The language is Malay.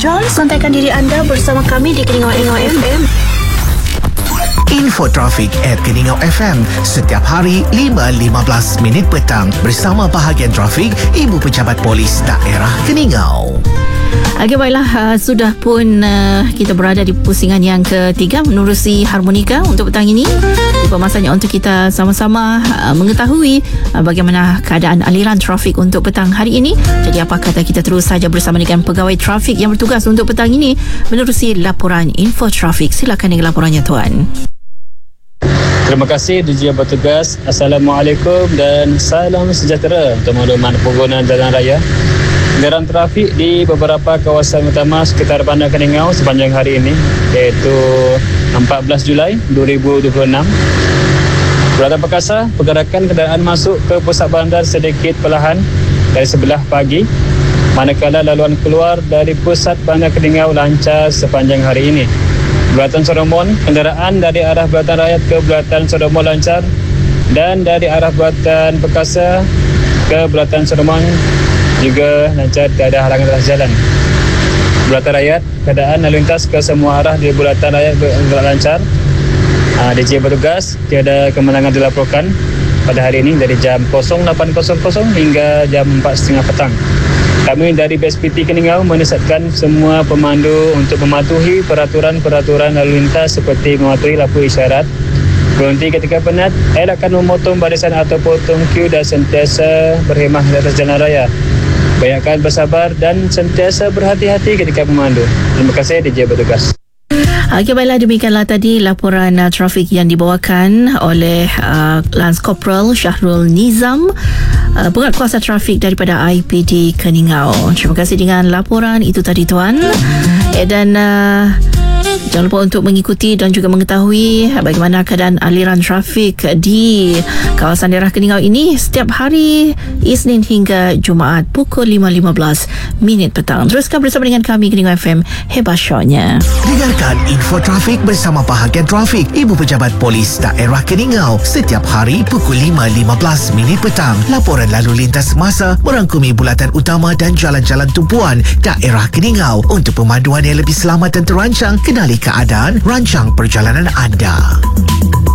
John, santai diri anda bersama kami di Keningau FM. Info Trafik @Keningau FM setiap hari 5.15 minit petang bersama bahagian trafik Ibu Pejabat Polis Daerah Keningau. Okey, baiklah, sudah pun kita berada di pusingan yang ketiga menerusi harmonika untuk petang ini. Tiba masanya untuk kita sama-sama mengetahui bagaimana keadaan aliran trafik untuk petang hari ini. Jadi apa kata kita terus saja bersama dengan pegawai trafik yang bertugas untuk petang ini menerusi laporan Info Trafik. Silakan dengan laporannya, Tuan. Terima kasih DJ bertugas. Assalamualaikum dan salam sejahtera untuk makluman pengguna jalan raya. Kenderaan trafik di beberapa kawasan utama sekitar Bandar Keningau sepanjang hari ini, iaitu 14 Julai 2026. Berata perkasa, pergerakan kenderaan masuk ke pusat bandar sedikit perlahan dari sebelah pagi, manakala laluan keluar dari pusat Bandar Keningau lancar sepanjang hari ini. Bulatan Solomon, kenderaan dari arah Bulatan Rakyat ke Bulatan Solomon lancar, dan dari arah Bulatan Perkasa ke Bulatan Solomon juga lancar, tiada halangan atas jalan. Bulatan Rakyat, keadaan lalu lintas ke semua arah di Bulatan Rakyat lancar. DJ bertugas, tiada kemalangan dilaporkan pada hari ini dari jam 08.00 hingga jam 4.30 petang. Kami dari BSPT Keningau menasihatkan semua pemandu untuk mematuhi peraturan-peraturan lalu lintas seperti mematuhi lampu isyarat, berhenti ketika penat, elakkan memotong barisan atau potong queue dan sentiasa berhemah di atas jalan raya. Banyakkan bersabar dan sentiasa berhati-hati ketika memandu. Terima kasih DJ bertugas. Okey, baiklah, demikianlah tadi laporan trafik yang dibawakan oleh Lance Corporal Syahrul Nizam, penguatkuasa trafik daripada IPD Keningau. Terima kasih dengan laporan itu tadi, Tuan. Dan jangan lupa untuk mengikuti dan juga mengetahui bagaimana keadaan aliran trafik di kawasan daerah Keningau ini setiap hari Isnin hingga Jumaat pukul 5.15 minit petang. Teruskan bersama dengan kami Keningau FM, hebat shownya. Dengarkan Info Trafik bersama bahagian trafik Ibu Pejabat Polis Daerah Keningau setiap hari pukul 5.15 minit petang. Laporan lalu lintas semasa merangkumi bulatan utama dan jalan-jalan tumpuan Daerah Keningau. Untuk pemanduan yang lebih selamat dan terancang, kenali keadaan, rancang perjalanan anda.